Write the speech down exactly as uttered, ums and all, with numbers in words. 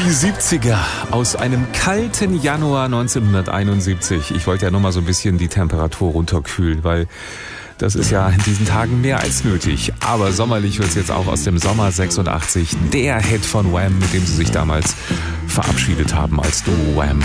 Die siebziger aus einem kalten Januar neunzehnhunderteinundsiebzig. Ich wollte ja nur mal so ein bisschen die Temperatur runterkühlen, weil das ist ja in diesen Tagen mehr als nötig. Aber sommerlich wird es jetzt auch aus dem Sommer sechsundachtzig. Der Hit von Wham, mit dem sie sich damals verabschiedet haben als Duo Wham.